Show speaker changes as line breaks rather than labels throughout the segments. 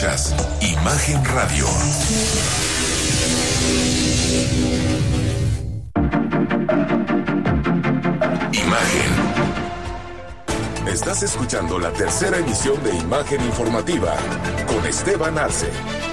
Escuchas Imagen Radio. Imagen. Estás escuchando la tercera emisión de Imagen Informativa con Esteban Arce.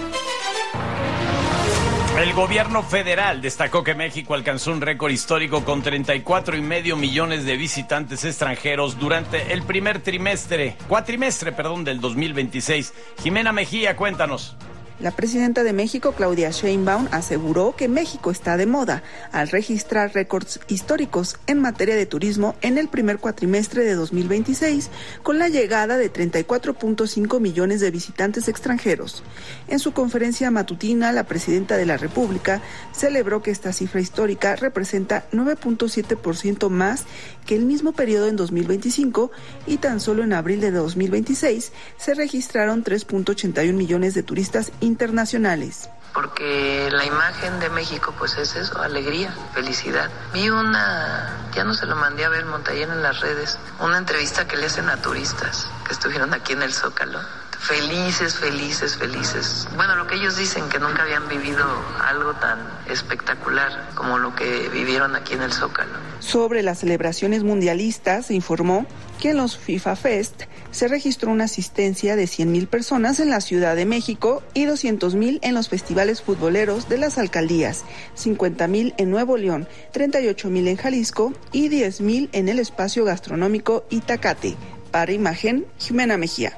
El gobierno federal destacó que México alcanzó un récord histórico con 34.5 millones de visitantes extranjeros durante el primer cuatrimestre del 2026. Jimena Mejía, cuéntanos.
La presidenta de México, Claudia Sheinbaum, aseguró que México está de moda al registrar récords históricos en materia de turismo en el primer cuatrimestre de 2026, con la llegada de 34.5 millones de visitantes extranjeros. En su conferencia matutina, la presidenta de la República celebró que esta cifra histórica representa 9.7% más que el mismo periodo en 2025 y tan solo en abril de 2026 se registraron 3.81 millones de turistas internacionales.
Porque la imagen de México pues es eso, alegría, felicidad. Vi ya no se lo mandé a ver, Montañera en las redes, una entrevista que le hacen a turistas que estuvieron aquí en el Zócalo. Felices. Bueno, lo que ellos dicen, que nunca habían vivido algo tan espectacular como lo que vivieron aquí en el Zócalo.
Sobre las celebraciones mundialistas, se informó que en los FIFA Fest se registró una asistencia de 100,000 personas en la Ciudad de México y 200,000 en los festivales futboleros de las alcaldías, 50,000 en Nuevo León, 38,000 en Jalisco y 10,000 en el espacio gastronómico Itacate. Para Imagen, Jimena Mejía.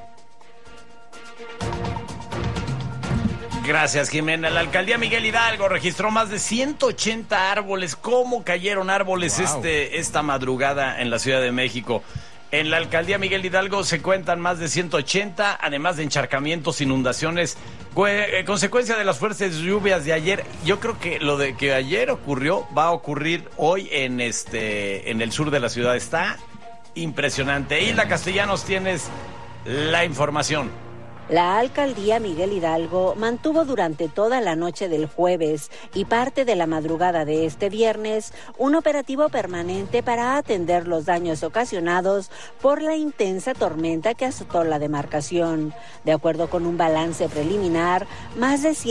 Gracias, Jimena. La alcaldía Miguel Hidalgo registró más de 180 árboles. ¿Cómo cayeron árboles esta madrugada en la Ciudad de México? En la alcaldía Miguel Hidalgo se cuentan más de 180, además de encharcamientos, inundaciones, consecuencia de las fuertes lluvias de ayer. Yo creo que lo de que ayer ocurrió va a ocurrir hoy en el sur de la ciudad. Está impresionante. Hilda Castellanos, tienes la información.
La alcaldía Miguel Hidalgo mantuvo durante toda la noche del jueves y parte de la madrugada de este viernes un operativo permanente para atender los daños ocasionados por la intensa tormenta que azotó la demarcación. De acuerdo con un balance preliminar, más de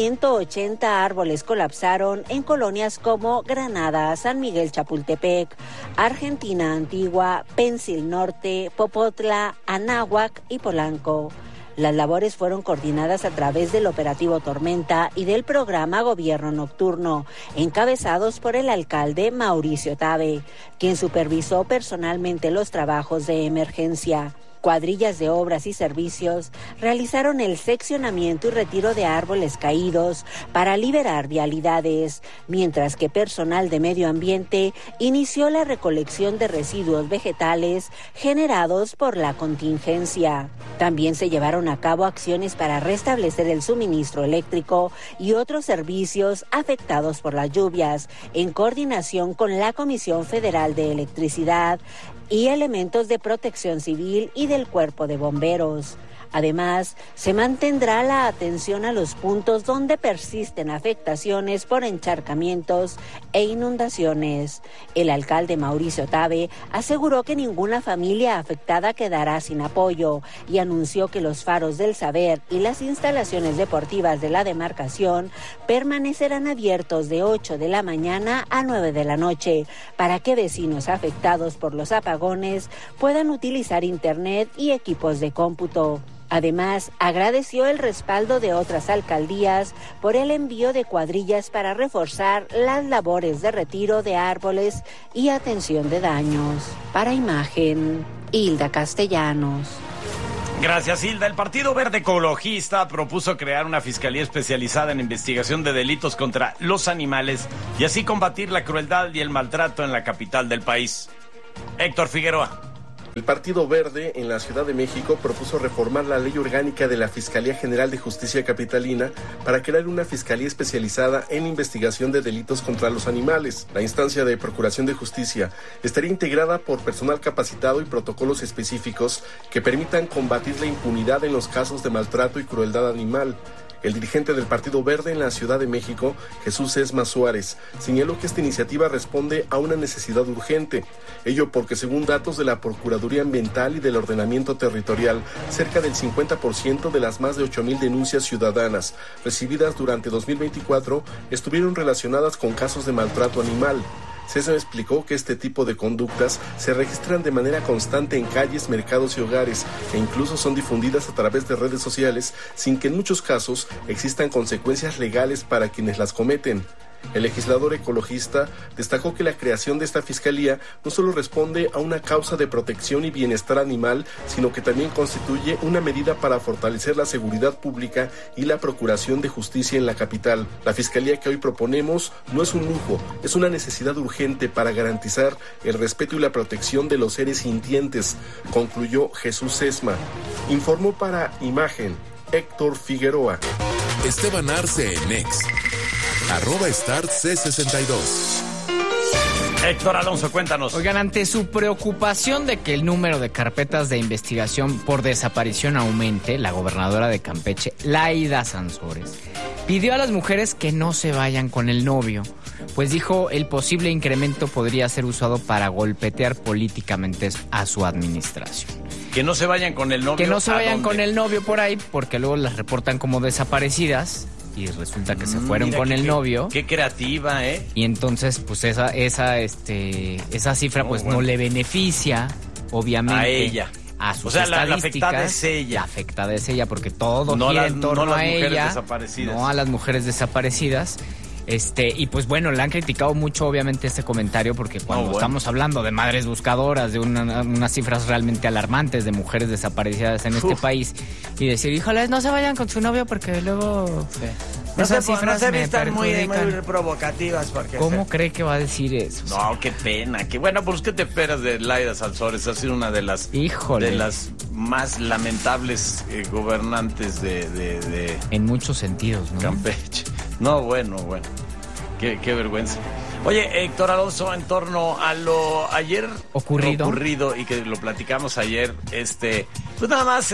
180 árboles colapsaron en colonias como Granada, San Miguel Chapultepec, Argentina Antigua, Pensil Norte, Popotla, Anáhuac y Polanco. Las labores fueron coordinadas a través del operativo Tormenta y del programa Gobierno Nocturno, encabezados por el alcalde Mauricio Tabe, quien supervisó personalmente los trabajos de emergencia. Cuadrillas de obras y servicios realizaron el seccionamiento y retiro de árboles caídos para liberar vialidades, mientras que personal de medio ambiente inició la recolección de residuos vegetales generados por la contingencia. También se llevaron a cabo acciones para restablecer el suministro eléctrico y otros servicios afectados por las lluvias, en coordinación con la Comisión Federal de Electricidad y elementos de protección civil y del Cuerpo de Bomberos. Además, se mantendrá la atención a los puntos donde persisten afectaciones por encharcamientos e inundaciones. El alcalde Mauricio Tabe aseguró que ninguna familia afectada quedará sin apoyo y anunció que los faros del saber y las instalaciones deportivas de la demarcación permanecerán abiertos de 8 de la mañana a 9 de la noche para que vecinos afectados por los apagones puedan utilizar internet y equipos de cómputo. Además, agradeció el respaldo de otras alcaldías por el envío de cuadrillas para reforzar las labores de retiro de árboles y atención de daños. Para Imagen, Hilda Castellanos.
Gracias, Hilda. El Partido Verde Ecologista propuso crear una fiscalía especializada en investigación de delitos contra los animales y así combatir la crueldad y el maltrato en la capital del país. Héctor Figueroa.
El Partido Verde en la Ciudad de México propuso reformar la ley orgánica de la Fiscalía General de Justicia Capitalina para crear una fiscalía especializada en investigación de delitos contra los animales. La instancia de Procuración de Justicia estaría integrada por personal capacitado y protocolos específicos que permitan combatir la impunidad en los casos de maltrato y crueldad animal. El dirigente del Partido Verde en la Ciudad de México, Jesús Sesma Suárez, señaló que esta iniciativa responde a una necesidad urgente. Ello porque, según datos de la Procuraduría Ambiental y del Ordenamiento Territorial, cerca del 50% de las más de 8,000 denuncias ciudadanas recibidas durante 2024 estuvieron relacionadas con casos de maltrato animal. Sesma explicó que este tipo de conductas se registran de manera constante en calles, mercados y hogares, e incluso son difundidas a través de redes sociales sin que en muchos casos existan consecuencias legales para quienes las cometen. El legislador ecologista destacó que la creación de esta fiscalía no solo responde a una causa de protección y bienestar animal, sino que también constituye una medida para fortalecer la seguridad pública y la procuración de justicia en la capital. La fiscalía que hoy proponemos no es un lujo, es una necesidad urgente para garantizar el respeto y la protección de los seres sintientes, concluyó Jesús Sesma. Informó para Imagen, Héctor Figueroa.
Esteban Arce en X. @StartC62.
Héctor Alonso, cuéntanos.
Oigan, ante su preocupación de que el número de carpetas de investigación por desaparición aumente, la gobernadora de Campeche, Laida Sansores, pidió a las mujeres que no se vayan con el novio, pues dijo el posible incremento podría ser usado para golpetear políticamente a su administración.
Que no se vayan con el novio.
Que no se vayan
¿a dónde?
con el novio por ahí, porque luego las reportan como desaparecidas y resulta que se fueron con el novio.
Qué creativa, ¿eh?
Y entonces, pues esa cifra pues no le beneficia, obviamente,
a ella.
A sus
estadísticas.
La
afectada es ella.
La afectada es ella, porque todo
no
gira
las,
en torno
no las
a
mujeres
ella.
Desaparecidas.
No a las mujeres desaparecidas. Y pues bueno, le han criticado mucho obviamente este comentario porque cuando estamos hablando de madres buscadoras, de unas cifras realmente alarmantes de mujeres desaparecidas en este país, y decir, híjole, no se vayan con su novio porque luego esas cifras me
están muy
perjudican.
provocativas. Porque
¿Cómo cree que va a decir eso?
No, qué pena. Qué bueno, pues ¿qué te esperas de Laida Sansores? Ha sido una de las más lamentables gobernantes de
en muchos sentidos, ¿no?
Campeche. No, bueno. Qué vergüenza. Oye, Héctor Alonso, en torno a lo ayer ocurrido y que lo platicamos ayer, pues nada más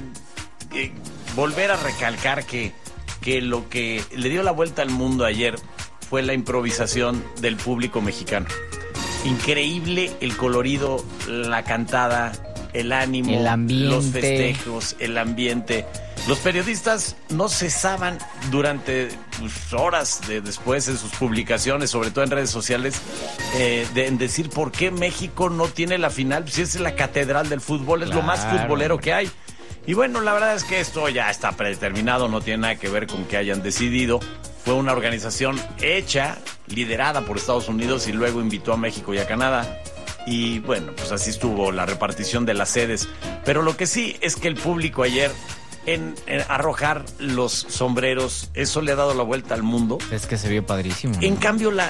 volver a recalcar que lo que le dio la vuelta al mundo ayer fue la improvisación del público mexicano. Increíble el colorido, la cantada, el ánimo,
el ambiente,
los festejos, el ambiente. Los periodistas no cesaban durante horas después en sus publicaciones, sobre todo en redes sociales, en decir por qué México no tiene la final, si es la catedral del fútbol, es lo más futbolero que hay. Y bueno, la verdad es que esto ya está predeterminado, no tiene nada que ver con que hayan decidido. Fue una organización hecha, liderada por Estados Unidos y luego invitó a México y a Canadá. Y bueno, pues así estuvo la repartición de las sedes. Pero lo que sí es que el público ayer, en arrojar los sombreros, eso le ha dado la vuelta al mundo.
Es que se vio padrísimo, ¿no?
En cambio, la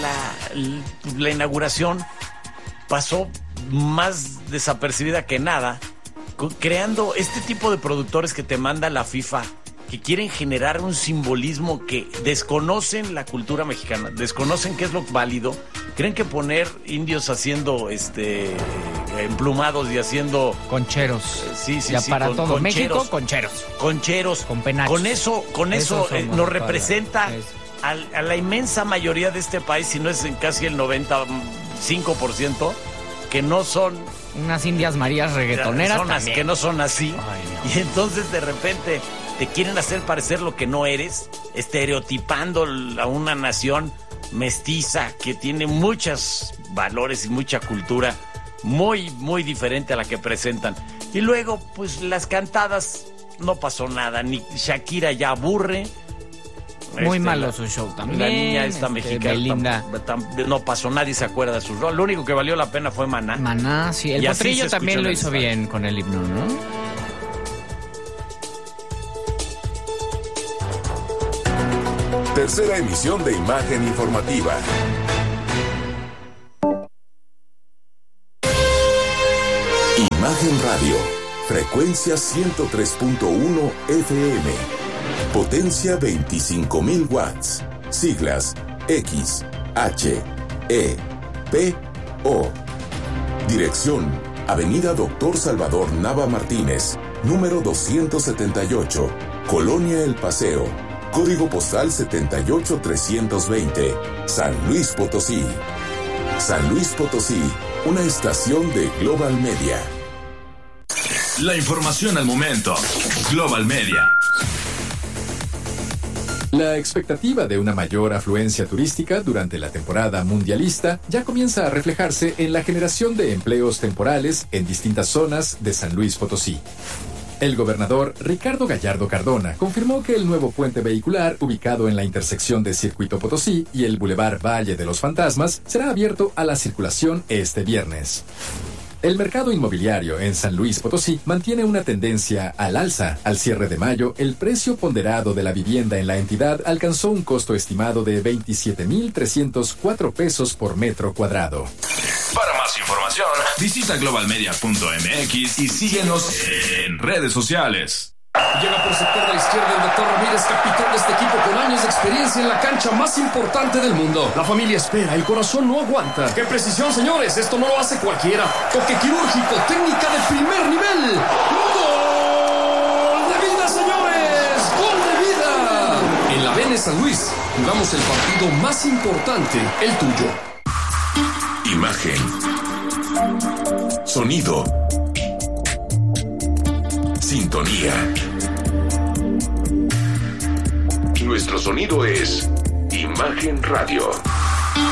inauguración pasó más desapercibida que nada, creando este tipo de productores que te manda la FIFA, que quieren generar un simbolismo que desconocen la cultura mexicana, desconocen qué es lo válido, creen que poner indios haciendo emplumados y haciendo
concheros.
Sí,
ya para todo
concheros,
México, concheros, con penachos.
Con eso nos representa a la inmensa mayoría de este país, si no es en casi el 95%, que no son
unas indias marías reggaetoneras
que no son así. Ay, no. Y entonces de repente te quieren hacer parecer lo que no eres, estereotipando a una nación mestiza que tiene muchos valores y mucha cultura muy, muy diferente a la que presentan. Y luego, pues las cantadas, no pasó nada, ni Shakira ya aburre.
Muy malo su show también.
La niña esta mexicana no pasó, nadie se acuerda de su rol. Lo único que valió la pena fue Maná.
Maná, sí. El Potrillo también lo hizo bien con el himno, ¿no?
Tercera emisión de Imagen Informativa. Imagen Radio, frecuencia 103.1 FM, potencia 25.000 watts, siglas X, H, E, P, O. Dirección, Avenida Doctor Salvador Nava Martínez, número 278, Colonia El Paseo, código postal 78320, San Luis Potosí. San Luis Potosí, una estación de Global Media.
La información al momento. Global Media.
La expectativa de una mayor afluencia turística durante la temporada mundialista ya comienza a reflejarse en la generación de empleos temporales en distintas zonas de San Luis Potosí. El gobernador Ricardo Gallardo Cardona confirmó que el nuevo puente vehicular ubicado en la intersección de Circuito Potosí y el Boulevard Valle de los Fantasmas será abierto a la circulación este viernes. El mercado inmobiliario en San Luis Potosí mantiene una tendencia al alza. Al cierre de mayo, el precio ponderado de la vivienda en la entidad alcanzó un costo estimado de 27,304 pesos por metro cuadrado.
Para más información, visita globalmedia.mx y síguenos en redes sociales.
Llega por sector de la izquierda el doctor Ramírez, capitán de este equipo con años de experiencia en la cancha más importante del mundo. La familia espera, el corazón no aguanta. ¡Qué precisión, señores! Esto no lo hace cualquiera. Toque quirúrgico, técnica de primer nivel. ¡Gol de vida, señores! ¡Gol de vida! En la BN San Luis jugamos el partido más importante, el tuyo.
Imagen. Sonido. Sintonía. Nuestro sonido es Imagen Radio.